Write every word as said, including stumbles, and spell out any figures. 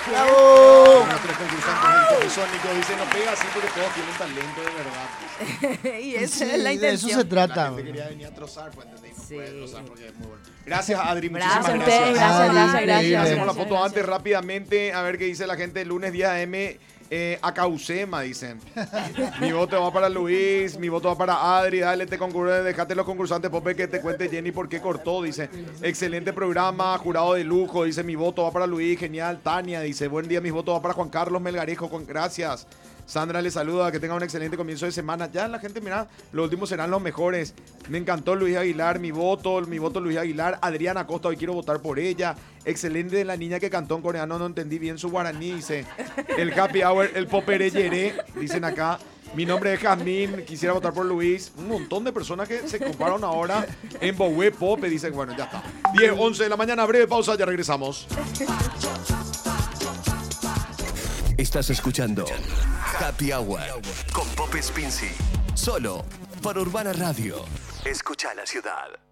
¡Bravo! Nuestros concursantes del Sónico dicen, no pega así porque todos tienen talento de verdad. Y esa Sí, es la de intención. eso se trata. La gente quería venir a trozar, pues entendí, no Sí. puede trozar porque es muy bueno. Gracias, Adri, muchísimas Gracias a gracias. ustedes, gracias, Adri, gracias, gracias. increíble. Hacemos la gracias, foto antes gracias. rápidamente, a ver qué dice la gente. Lunes diez a eme, eh, a Caucema, dicen. Mi voto va para Luis, mi voto va para Adri. Dale, te concurre, dejate los concursantes, Pope, que te cuente Jenny por qué cortó, dice. Excelente programa, jurado de lujo, dice. Mi voto va para Luis, genial. Tania dice, buen día, mi voto va para Juan Carlos Melgarejo, con gracias. Sandra le saluda, que tenga un excelente comienzo de semana. Ya la gente, mira, los últimos serán los mejores. Me encantó Luis Aguilar, mi voto, mi voto Luis Aguilar. Adriana Costa, hoy quiero votar por ella. Excelente la niña que cantó en coreano, no entendí bien su guaraní, dice. El happy hour, el popere yeré, dicen acá. Mi nombre es Jazmín, quisiera votar por Luis. Un montón de personas que se ocuparon ahora en Bowie Pope, dicen, bueno, ya está. diez, once de la mañana, breve pausa, ya regresamos. Estás escuchando Happy Hour con Pope Spincy. Solo por Urbana Radio. Escucha la ciudad.